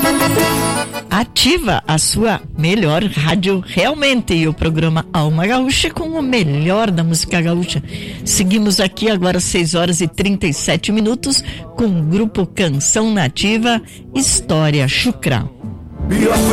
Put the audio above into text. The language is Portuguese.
Ativa, a sua melhor rádio realmente, e o programa Alma Gaúcha com o melhor da música gaúcha. Seguimos aqui agora 6h37 com o grupo Canção Nativa, História Chucrá.